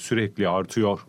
sürekli artıyor.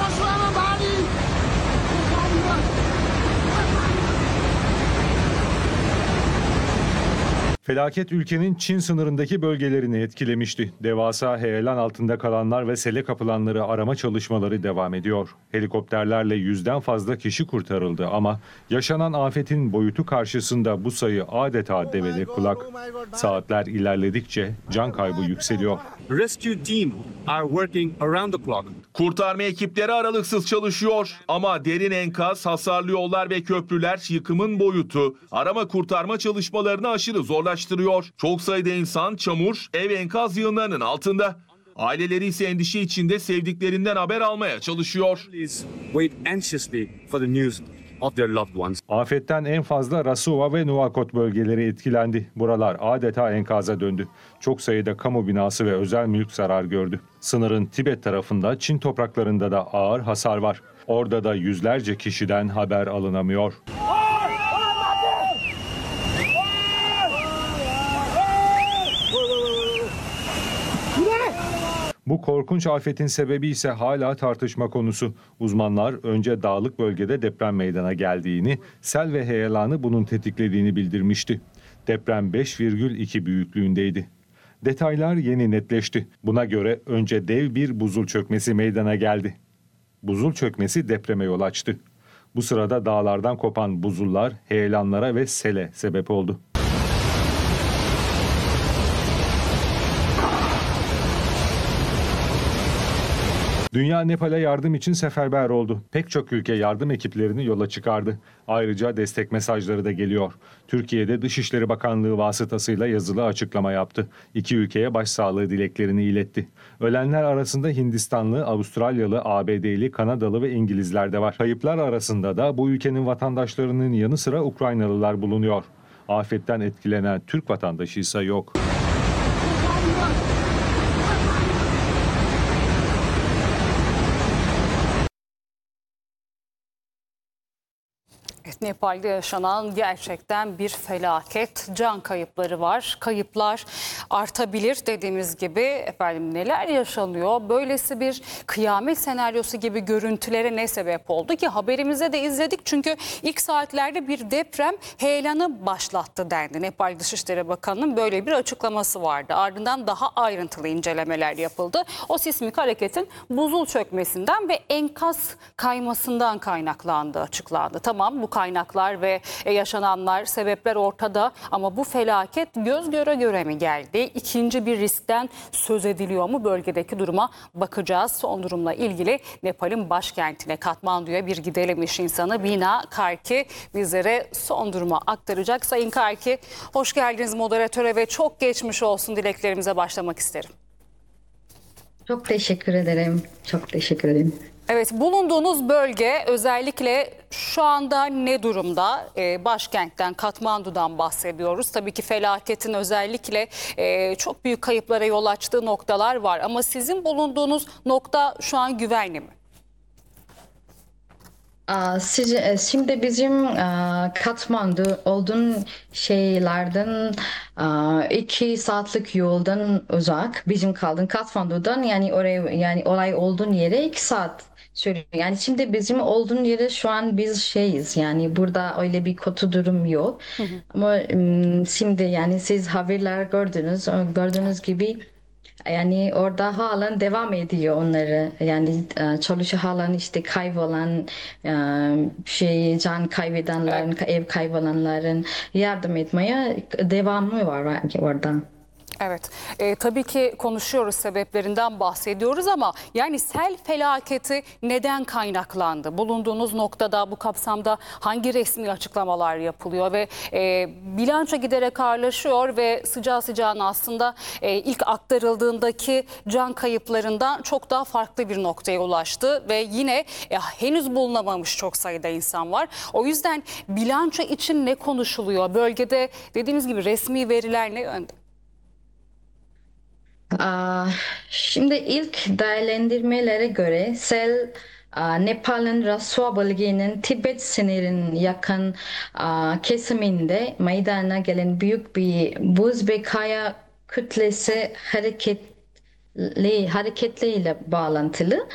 Felaket ülkenin Çin sınırındaki bölgelerini etkilemişti. Devasa heyelan altında kalanlar ve sele kapılanları arama çalışmaları devam ediyor. Helikopterlerle 100'den fazla kişi kurtarıldı ama yaşanan afetin boyutu karşısında bu sayı adeta devede kulak. Saatler ilerledikçe can kaybı yükseliyor. Rescue team are working around the clock. Kurtarma ekipleri aralıksız çalışıyor ama derin enkaz, hasarlı yollar ve köprüler yıkımın boyutu arama kurtarma çalışmalarını aşırı zorlaştırıyor. Çok sayıda insan çamur, ev enkaz yığınlarının altında. Aileleri ise endişe içinde sevdiklerinden haber almaya çalışıyor. Please wait anxiously for the news of their loved ones. Afetten en fazla Rasuva ve Nuakot bölgeleri etkilendi. Buralar adeta enkaza döndü. Çok sayıda kamu binası ve özel mülk zarar gördü. Sınırın Tibet tarafında Çin topraklarında da ağır hasar var. Orada da yüzlerce kişiden haber alınamıyor. Bu korkunç afetin sebebi ise hala tartışma konusu. Uzmanlar önce dağlık bölgede deprem meydana geldiğini, sel ve heyelanı bunun tetiklediğini bildirmişti. Deprem 5,2 büyüklüğündeydi. Detaylar yeni netleşti. Buna göre önce dev bir buzul çökmesi meydana geldi. Buzul çökmesi depreme yol açtı. Bu sırada dağlardan kopan buzullar heyelanlara ve sele sebep oldu. Dünya Nepal'e yardım için seferber oldu. Pek çok ülke yardım ekiplerini yola çıkardı. Ayrıca destek mesajları da geliyor. Türkiye'de Dışişleri Bakanlığı vasıtasıyla yazılı açıklama yaptı. İki ülkeye başsağlığı dileklerini iletti. Ölenler arasında Hindistanlı, Avustralyalı, ABD'li, Kanadalı ve İngilizler de var. Kayıplar arasında da bu ülkenin vatandaşlarının yanı sıra Ukraynalılar bulunuyor. Afetten etkilenen Türk vatandaşı ise yok. Nepal'de yaşanan gerçekten bir felaket. Can kayıpları var. Kayıplar artabilir dediğimiz gibi. Efendim neler yaşanıyor? Böylesi bir kıyamet senaryosu gibi görüntülere ne sebep oldu ki? Haberimizde de izledik. Çünkü ilk saatlerde bir deprem heyelanı başlattı dendi. Nepal Dışişleri Bakanı'nın böyle bir açıklaması vardı. Ardından daha ayrıntılı incelemeler yapıldı. O sismik hareketin buzul çökmesinden ve enkaz kaymasından kaynaklandığı açıklandı. Tamam, bu kaynaklar ve yaşananlar, sebepler ortada ama bu felaket göz göre göre mi geldi? İkinci bir riskten söz ediliyor mu? Bölgedeki duruma bakacağız. Son durumla ilgili Nepal'in başkentine Katmandu'ya bir gidelim iş insanı Bina Karki bizlere son durumu aktaracak. Sayın Karki, hoş geldiniz moderatöre ve çok geçmiş olsun dileklerimize başlamak isterim. Çok teşekkür ederim. Çok teşekkür ederim. Evet, bulunduğunuz bölge özellikle şu anda ne durumda? Başkentten, Katmandu'dan bahsediyoruz. Tabii ki felaketin özellikle çok büyük kayıplara yol açtığı noktalar var. Ama sizin bulunduğunuz nokta şu an güvenli mi? Şimdi bizim Katmandu olduğun şeylerden 2 saatlik yoldan uzak. Bizim kaldığın Katmandu'dan yani oraya yani olay olduğun yere 2 saat sürüyor. Yani şimdi bizim olduğun yere şu an biz şeyiz yani burada öyle bir kötü durum yok. Ama şimdi yani siz haberler gördüğünüz gibi yani orada halen devam ediyor onları yani çalışıyor halen işte kaybolan can kaybedenlerin ev kaybolanların yardım etmeye devamı var orada. Evet, tabii ki konuşuyoruz, sebeplerinden bahsediyoruz ama yani sel felaketi neden kaynaklandı? Bulunduğunuz noktada bu kapsamda hangi resmi açıklamalar yapılıyor ve bilanço giderek ağırlaşıyor ve sıcağı sıcağına aslında ilk aktarıldığındaki can kayıplarından çok daha farklı bir noktaya ulaştı ve yine henüz bulunamamış çok sayıda insan var. O yüzden bilanço için ne konuşuluyor? Bölgede dediğimiz gibi resmi veriler ne yönde? Şimdi ilk değerlendirmelere göre sel Nepal'in Rasuva bölgenin Tibet sınırının yakın kesiminde meydana gelen büyük bir buz ve kaya kütlesi hareketliyle bağlantılı.